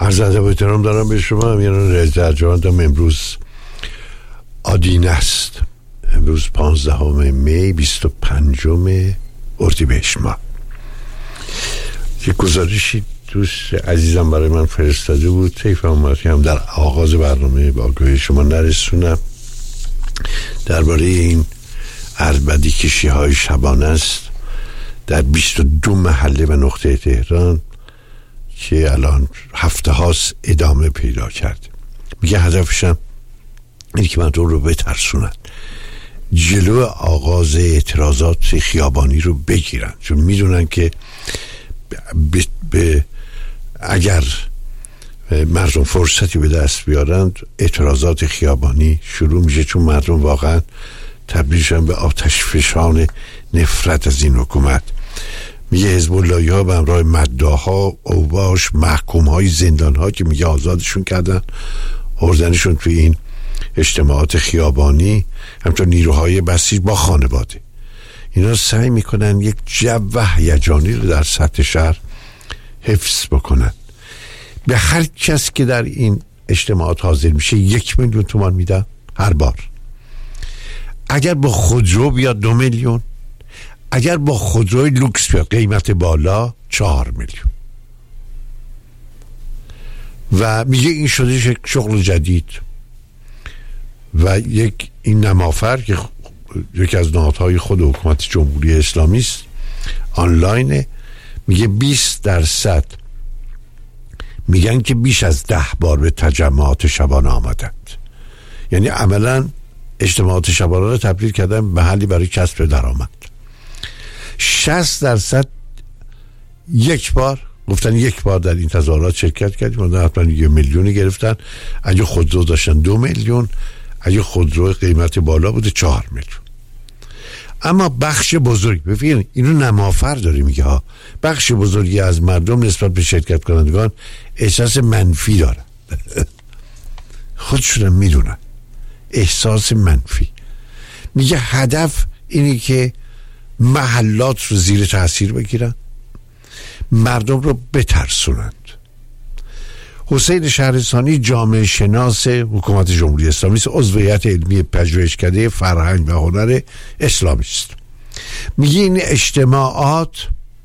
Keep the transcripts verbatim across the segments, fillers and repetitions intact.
عرض ادب و احترام دارم به شما. امیران رئیس ارجمندم. امروز آدینه است. امروز پانزدهم می بیست و پنجم اردیبهشت ماه. یک گزارشی دوست عزیزم برای من فرستاده بود، طیف اومدی هم در آغاز برنامه با آگاهی شما نرسونم. درباره این عربدی کشی های شبانه است در بیست و دو محله و نقطه تهران که الان هفته هاست ادامه پیدا کرد. میگه هدفشم اینه که مردم رو بترسونن، جلو آغاز اعتراضات خیابانی رو بگیرن، چون میدونن که ب... ب... اگر مردم فرصتی به دست بیارند اعتراضات خیابانی شروع میشه، چون مردم واقعا تبدیلشن به آتش فشان نفرت از این حکومت. میگه حزب اللهی ها به همراه مداها، اوباش، محکوم های زندان ها که میگه آزادشون کردن، آوردنشون توی این اجتماعات خیابانی، همچون نیروهای بسیج با خانواده، اینا سعی میکنن یک جو هیجانی رو در سطح شهر حفظ بکنن. به هر کس که در این اجتماعات حاضر میشه یک میلیون تومان میدن هر بار. اگر با خودرو بیاد دو میلیون، اگر با خودروی لوکس بیاد قیمت بالا چهار میلیون. و میگه این شده یک شغل جدید و یک این نمافر که یکی از نهادهای خود حکومت جمهوری اسلامی است آنلاینه، میگه بیست درصد میگن که بیش از ده بار به تجمعات شبانه آمدند. یعنی عملا اجتماعات شبانه رو تبدیل کردن به محلی برای کسب درآمد. شصت درصد یک بار گفتن یک بار در این تظاهرات شرکت کردیم، اون حتما یه میلیونی گرفتن. اگه خودرو داشتن دو میلیون، اگه خودرو قیمت بالا بوده چهار میلیون. اما بخش بزرگی، ببین اینو نمافر داره میگه ها، بخش بزرگی از مردم نسبت به شرکت کنندگان احساس منفی دارن. خودشون میدونن احساس منفی. میگه هدف اینه که محلات رو زیر تاثیر بگیرن، مردم رو بترسونند. حسین شهرستانی جامعه شناس حکومت جمهوری اسلامی است، عضو هیئت علمی پژوهشکده فرهنگ و هنر اسلامی است. میگه این اجتماعات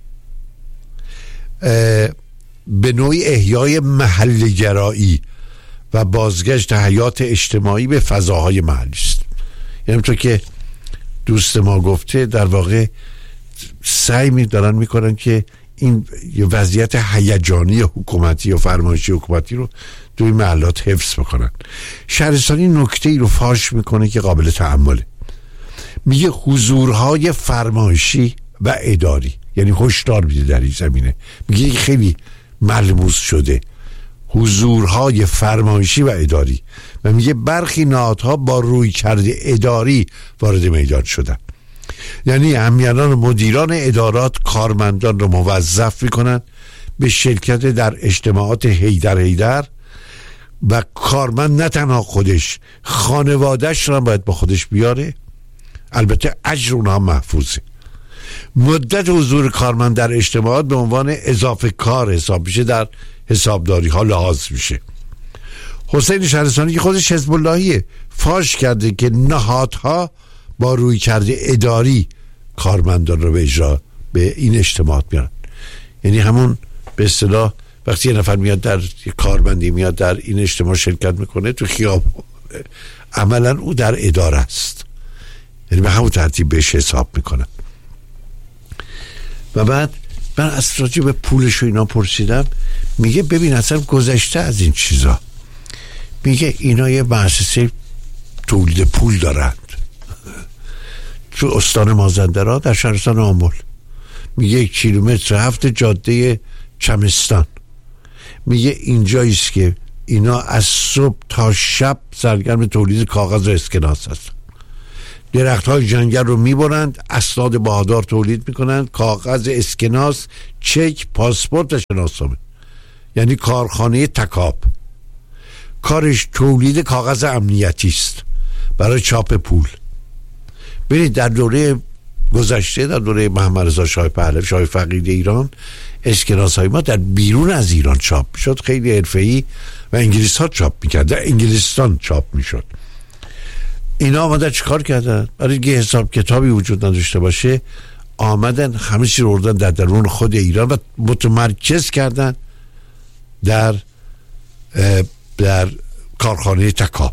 به نوعی احیای محل گرایی و بازگشت حیات اجتماعی به فضاهای محلی است. یعنی همونطور که دوست ما گفته، در واقع سعی می دارن میکنن که این وضعیت هیجانی حکومتی و فرمایشی حکومتی رو توی محلات حفظ بکنن. شهرستانی نکته ای رو فاش میکنه که قابل تأمله. میگه حضورهای فرمایشی و اداری، یعنی هشدار میده در این زمینه، میگه خیلی ملموس شده حضورهای فرمایشی و اداری، و میگه برخی نهادها با روی کرده اداری وارد میدان شدن. یعنی همیانان و مدیران ادارات کارمندان رو موظف میکنن به شرکت در اجتماعات هیدر هیدر، و کارمند نه تنها خودش، خانوادهش رو باید با خودش بیاره. البته اجر اونها محفوظه. مدت حضور کارمند در اجتماعات به عنوان اضافه کار حساب میشه، در حسابداری ها لحاظ میشه. حسین شهرستانی که خودش حزب اللهیه فاش کرده که نهادها با روی کرده اداری کارمندان رو به اجرا به این اجتماعات میارن. یعنی همون به اصطلاح وقتی یه نفر میاد در یه کارمندی میاد در این اجتماع شرکت میکنه تو خیاب، عملا او در اداره است، یعنی به همون ترتیب بهش حساب میکنن. و بعد من از راجع به پولش و اینا پرسیدم، میگه ببین اصلا گذشته از این چیزا. میگه اینا یه مؤسسه تولید پول دارند تو استان مازندران در شهرستان آمل. میگه یک کیلومتر هفت جاده چمستان. میگه اینجاییست که اینا از صبح تا شب سرگرم تولید کاغذ و اسکناس هستن. درخت های جنگل رو میبرند، اسناد بهادار تولید میکنند، کاغذ اسکناس، چک، پاسپورت و شناسنامه. یعنی کارخانه تکاب. کارش تولید کاغذ امنیتی است برای چاپ پول. ببینید در دوره گذشته، در دوره محمد رضا شاه پهلوی، شاه فقید ایران، اسکناس های ما در بیرون از ایران چاپ میشد، خیلی حرفه‌ای و انگلیس ها چاپ میکرد، در انگلستان چاپ میشد. اینا آمدن چیکار کردن؟ برای اینکه حساب کتابی وجود نداشته باشه آمدن همه چی رو بردن در درون خود ایران و متمرکز کردن در در کارخانه تکاب.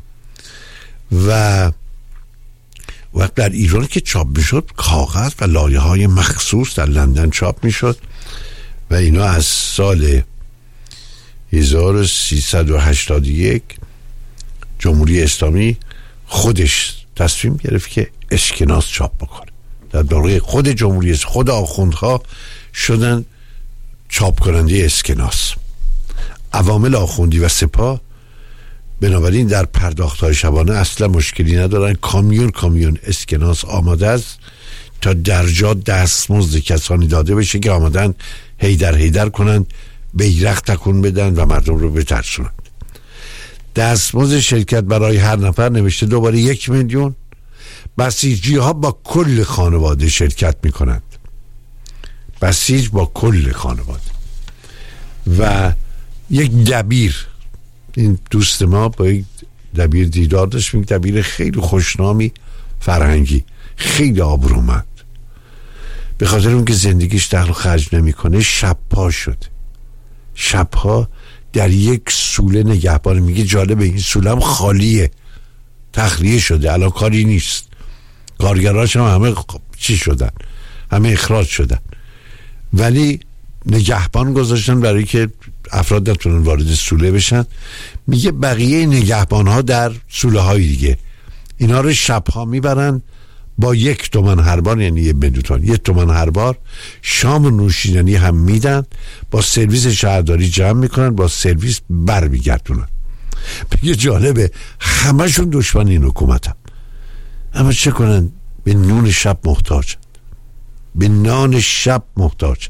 و وقت در ایران که چاپ میشد کاغذ و لایه های مخصوص در لندن چاپ میشد و اینا از سال هزار و سیصد و هشتاد و یک جمهوری اسلامی خودش تصمیم گرفت که اسکناس چاپ بکنه. در دوره خود جمهوری اسلامی خود آخوندها شدن چاپ کننده اسکناس. عوامل آخوندی و سپاه بنابراین در پرداخت‌های شبانه اصلا مشکلی ندارن. کامیون کامیون اسکناس آماده است تا درجا دستمزد کسانی داده بشه که آمدن هیدر هیدر کنند، بیرق تکون بدن و مردم رو بترسونند. دستمزد شرکت برای هر نفر نوشته دوباره یک میلیون. بسیجی ها با کل خانواده شرکت می کنند. بسیج با کل خانواده و یک دبیر. این دوست ما با یک دبیر دیدار داشت، یک دبیر خیلی خوشنامی فرهنگی، خیلی آبرومند. به خاطر اون که زندگیش دخل و خرج نمی کنه شب‌ها شد. شب‌ها در یک سوله نگهبان. میگه جالبه این سولم خالیه، تخلیه شده، الان کاری نیست. کارگراش هم همه چی شدن، همه اخراج شدن، ولی نگهبان گذاشتن برای که افراد نتونن وارد سوله بشن. میگه بقیه نگهبان ها در سوله های دیگه اینا رو شبها میبرن با یک تومن هر بار، یعنی یه بدوتان یک تومن هر بار شام و نوشیدنی هم میدن، با سرویس شهرداری جمع میکنن، با سرویس بر میگردونن. میگه جالبه همشون دشمن این حکومت هم، اما چه کنن؟ به نون شب محتاجن، به نان شب محتاجن.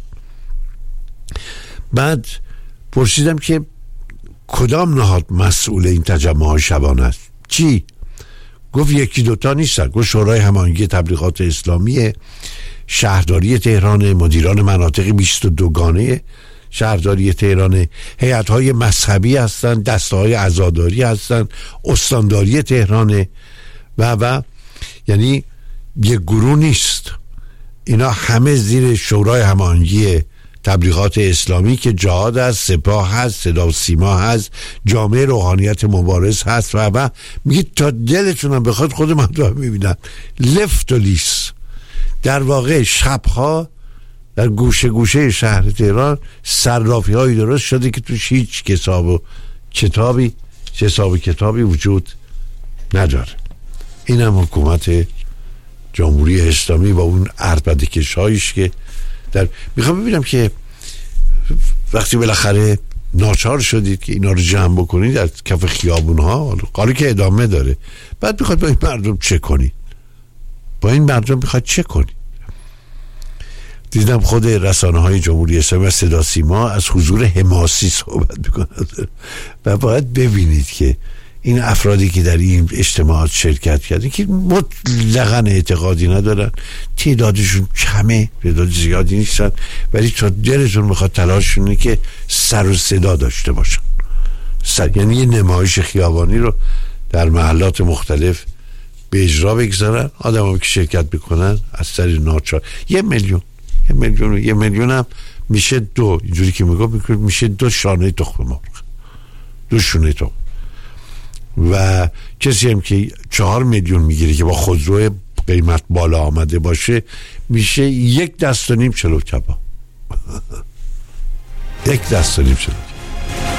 بعد پرسیدم که کدام نهاد مسئول این تجمع های شبانه است؟ چی؟ گفت یکی دوتا نیستن. گفت شورای هماهنگی تبلیغات اسلامی، شهرداری تهران، مدیران مناطق بیست و دو گانه شهرداری تهران، هیئت‌های مذهبی هستن، دسته‌های عزاداری هستن، استانداری تهران و و یعنی یک گروه نیست. اینا همه زیر شورای هماهنگی تبلیغات اسلامی که جهاد هست، سپاه هست، صدا و سیما هست، جامعه روحانیت مبارز هست و و میگه تا دلتون هم بخواد خود مردم میبینن لفت و لیس. در واقع شبها در گوشه گوشه شهر تهران صرافی هایی درست شده که توش هیچ حساب و کتابی حساب و کتابی وجود نداره. این هم حکومت جمهوری اسلامی با اون عربدکش هایش که در میخوام ببینم که وقتی بالاخره ناچار شدید که اینا رو جمع بکنید در کف خیابون ها، قالی که ادامه داره، بعد میخواد با این مردم چه کنید؟ با این مردم میخواد چه کنید؟ دیدم خود رسانه های جمهوری اسلامی و صدا سیما از حضور حماسی صحبت میکنند و باید ببینید که این افرادی که در این اجتماعات شرکت کردن که مطلقاً اعتقادی ندارن، تعدادشون کمه، تعداد زیادی نیستن، ولی تا دلتون میخواد تلاششونه که سر و صدا داشته باشن. سر... یعنی یه نمایش خیابانی رو در محلات مختلف به اجرا بگذارن. آدم هم که شرکت بکنن از سر ناچار یه میلیون یه میلیون یه میلیون هم میشه دو، اینجوری که میگم میشه دو شانه تخم مرغ، دو شونه تخم. و کسی هم که چهار میلیون میگیره که با خودرو قیمت بالا آمده باشه میشه یک دست و نیم چلو کباب یک دست و نیم چلو